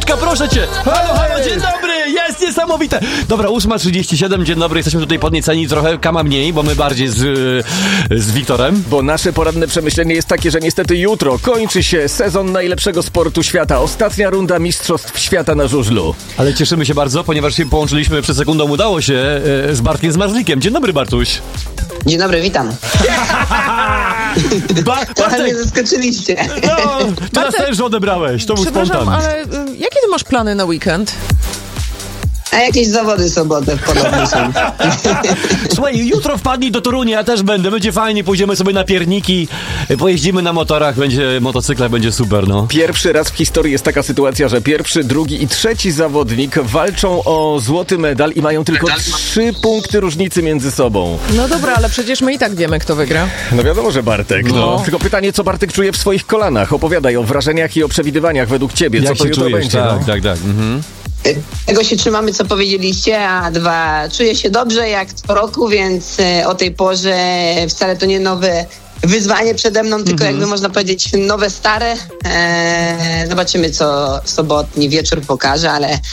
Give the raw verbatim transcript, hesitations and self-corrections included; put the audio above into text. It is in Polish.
Agnieszka, proszę cię. Halo, halo, dzień dobry, jest niesamowite. Dobra, ósma trzydzieści siedem, dzień dobry, jesteśmy tutaj podnieceni, trochę Kama mniej, bo my bardziej z, z Wiktorem. Bo nasze poranne przemyślenie jest takie, że niestety jutro kończy się sezon najlepszego sportu świata. Ostatnia runda Mistrzostw Świata na żużlu. Ale cieszymy się bardzo, ponieważ się połączyliśmy przed sekundą, udało się e, z Bartkiem Zmarzlikiem. Dzień dobry, Bartuś. Dzień dobry, witam. Ba- Trochę mnie Bartek, zaskoczyliście. no, teraz Bartek, też odebrałeś, to był Przepraszam, spontan. ale y, jakie ty masz plany na weekend? A jakieś zawody sobotę podobno są. Słuchaj, jutro wpadnij do Torunia, ja też będę, będzie fajnie, pójdziemy sobie na pierniki, pojeździmy na motorach, będzie motocyklach, będzie super, no. Pierwszy raz w historii jest taka sytuacja, że pierwszy, drugi i trzeci zawodnik walczą o złoty medal i mają tylko trzy punkty różnicy między sobą. No dobra, ale przecież my i tak wiemy, kto wygra. No wiadomo, że Bartek. No. No. Tylko pytanie, co Bartek czuje w swoich kolanach? Opowiadaj o wrażeniach i o przewidywaniach według ciebie. Co Jak to się jutro czujesz? będzie? Tak, no? tak, tak. Mhm. Tego się trzymamy, co powiedzieliście, a dwa, czuję się dobrze jak co roku, więc e, o tej porze wcale to nie nowe wyzwanie przede mną, tylko jakby można powiedzieć nowe, stare. E, zobaczymy, co sobotni wieczór pokaże, ale